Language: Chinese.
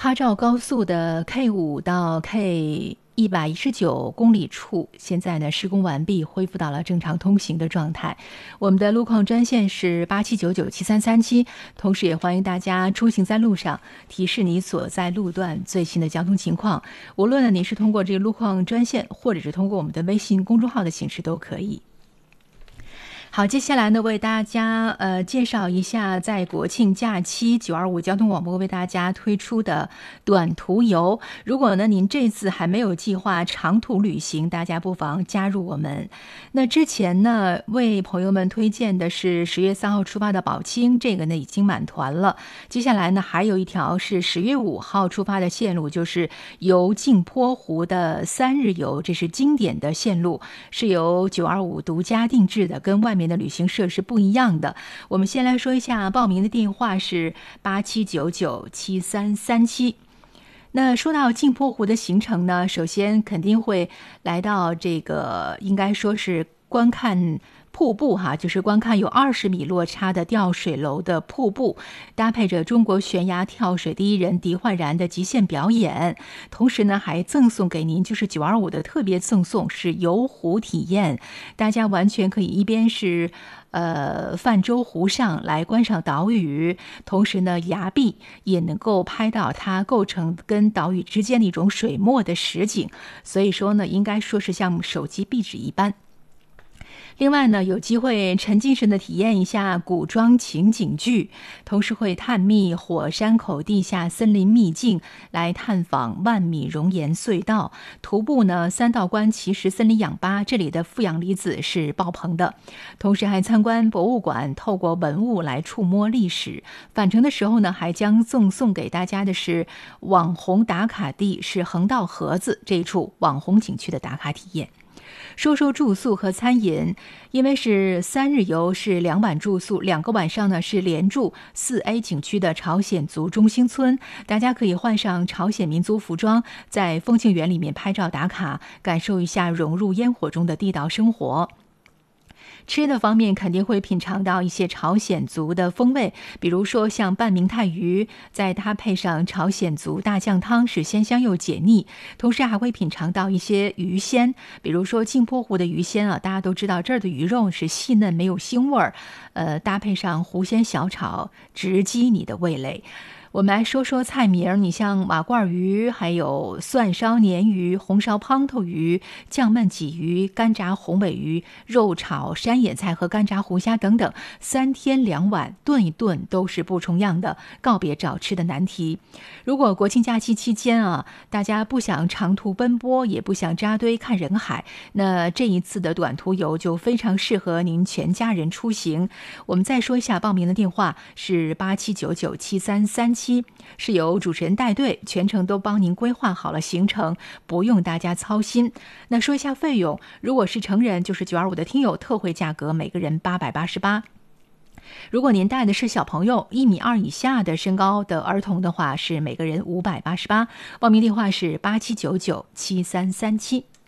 哈兆高速的 K5到 K119公里处，现在呢施工完毕，恢复到了正常通行的状态。我们的路况专线是87997337，同时也欢迎大家出行在路上，提示你所在路段最新的交通情况。无论呢你是通过这个路况专线，或者是通过我们的微信公众号的形式都可以。好，接下来呢，为大家介绍一下在国庆假期925交通广播为大家推出的短途游。如果呢您这次还没有计划长途旅行，大家不妨加入我们。那之前呢为朋友们推荐的是10月3号出发的宝清，这个呢已经满团了。接下来呢还有一条是10月5号出发的线路，就是游镜泊湖的3日游，这是经典的线路，是由925独家定制的，跟外面的旅行社是不一样的。我们先来说一下报名的电话是87997337。那说到镜泊湖的行程呢，首先肯定会来到这个应该说是观看瀑布哈，就是观看有20米落差的吊水楼的瀑布，搭配着中国悬崖跳水第一人狄焕然的极限表演，同时呢还赠送给您就是925的特别赠送，是游湖体验，大家完全可以一边是泛舟湖上来观赏岛屿，同时呢崖壁也能够拍到它构成跟岛屿之间的一种水墨的实景，所以说呢应该说是像手机壁纸一般。另外呢，有机会沉浸式的体验一下古装情景剧，同时会探秘火山口地下森林秘境，来探访万米熔岩隧道，徒步呢3道关奇石森林氧吧，这里的负氧离子是爆棚的，同时还参观博物馆，透过文物来触摸历史。返程的时候呢，还将赠送给大家的是网红打卡地，是横道河子这一处网红景区的打卡体验。说说住宿和餐饮，因为是3日游，是2晚住宿，2个晚上呢是连住4A 景区的朝鲜族中心村，大家可以换上朝鲜民族服装，在风景园里面拍照打卡，感受一下融入烟火中的地道生活。吃的方面肯定会品尝到一些朝鲜族的风味，比如说像拌明太鱼，再搭配上朝鲜族大酱汤，是鲜香又解腻。同时还会品尝到一些鱼鲜，比如说镜泊湖的鱼鲜啊，大家都知道这儿的鱼肉是细嫩没有腥味儿，搭配上湖鲜小炒，直击你的味蕾。我们来说说菜名，你像瓦罐鱼，还有蒜烧鲶鱼、红烧胖头鱼、酱焖鲫鱼、干炸红尾鱼、肉炒山野菜和干炸湖虾等等，3天2晚顿一顿都是不重样的，告别找吃的难题。如果国庆假期期间啊，大家不想长途奔波，也不想扎堆看人海，那这一次的短途游就非常适合您全家人出行。我们再说一下报名的电话是87997337，是由主持人带队，全程都帮您规划好了行程，不用大家操心。那说一下费用，如果是成人，就是925的听友特惠价格，每个人888。如果您带的是小朋友1.2米以下的身高的儿童的话，是每个人588。报名电话是87997337。